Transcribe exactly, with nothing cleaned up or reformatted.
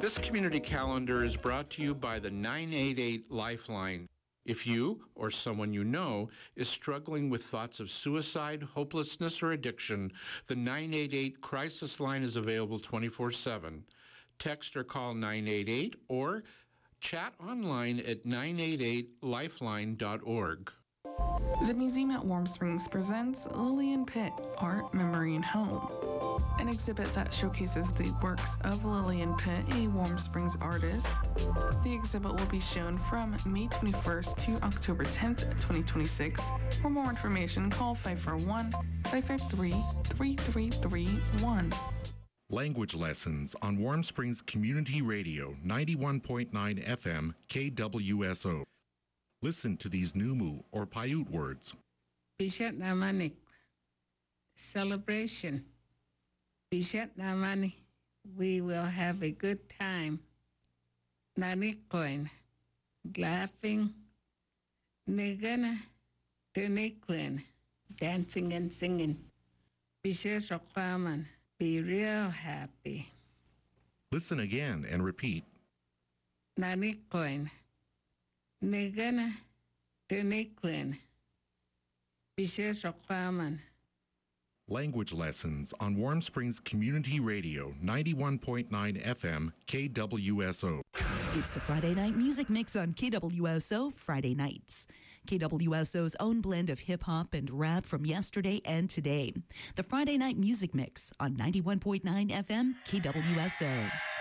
This community calendar is brought to you by the nine eight eight Lifeline. If you or someone you know is struggling with thoughts of suicide, hopelessness, or addiction, the nine eight eight Crisis Line is available twenty-four seven. Text or call nine eight eight or chat online at nine eight eight lifeline dot org. The museum at Warm Springs presents Lillian Pitt, Art, Memory, and Home, an exhibit that showcases the works of Lillian Pitt, a Warm Springs artist. The exhibit will be shown from May twenty-first to October tenth, twenty twenty-six. For more information, call five four one, five five three, three three three one. Language lessons on Warm Springs Community Radio, ninety-one point nine F M, K W S O. Listen to these Numu or Paiute words. Bishat Namanik. Celebration. Bishat Namani. We will have a good time. Nanikoin. Laughing. Nigana. Tuniquin. Dancing and singing. Bishat Rokwaman. Be real happy. Listen again and repeat. Nanikoin. Nigana. Tuniquin. Bishat Rokwaman. Language lessons on Warm Springs Community Radio, ninety-one point nine F M, K W S O. It's the Friday Night Music Mix on K W S O Friday nights. K W S O's own blend of hip-hop and rap from yesterday and today. The Friday Night Music Mix on ninety-one point nine F M, K W S O.